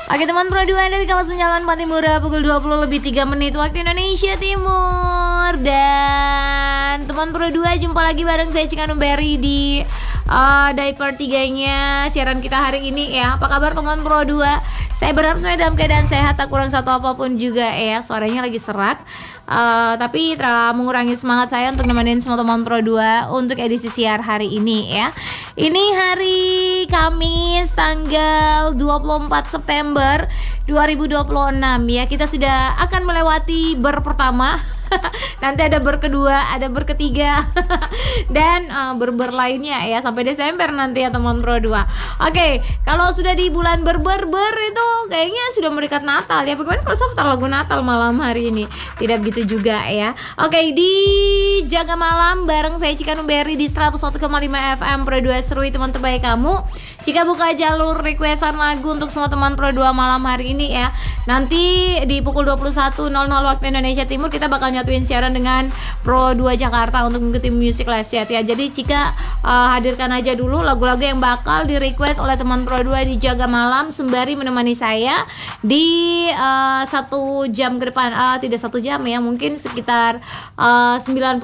Oke teman Pro 2 dari kawasan Jalan Patimura pukul 20 lebih 3 menit waktu Indonesia Timur. Dan teman Pro 2 jumpa lagi bareng saya Cika Numberi di Diaper 3-nya siaran kita hari ini ya. Apa kabar teman Pro 2? Saya berharap saya dalam keadaan sehat, tak kurang satu apapun juga ya. Suaranya lagi serak, tapi mengurangi semangat saya untuk nemenin semua teman Pro 2 untuk edisi siar hari ini ya. Ini hari Kamis tanggal 24 September 2026 ya. Kita sudah akan melewati ber pertama. Nanti ada ber kedua, ada ber ketiga dan ber lainnya ya sampai Desember nanti ya teman Pro 2. Oke, kalau sudah di bulan ber itu kayaknya sudah mendekat Natal ya. Bagaimana kalau sebentar lagu Natal malam hari ini? Tidak begitu juga ya. Oke, di Jaga Malam bareng saya Cika Numberi di 101,5 FM Pro 2 seru teman terbaik kamu. Cika buka jalur requestan lagu untuk semua teman Pro 2 malam hari ini ya. Nanti di pukul 21.00 waktu Indonesia Timur kita bakal nyatuin siaran dengan Pro 2 Jakarta untuk mengikuti music live chat ya. Jadi Cika hadirkan aja dulu lagu-lagu yang bakal di request oleh teman Pro 2 di Jaga Malam sembari menemani saya di 1 jam ke depan. Tidak 1 jam ya, mungkin sekitar 56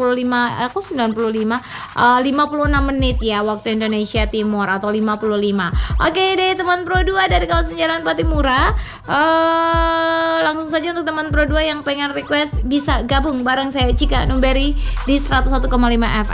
menit ya waktu Indonesia Timur atau 55. Oke deh teman Pro 2 dari kawasan Jalan Patimura. Langsung saja untuk teman Pro 2 yang pengen request bisa gabung bareng saya Cika Numberi di 101,5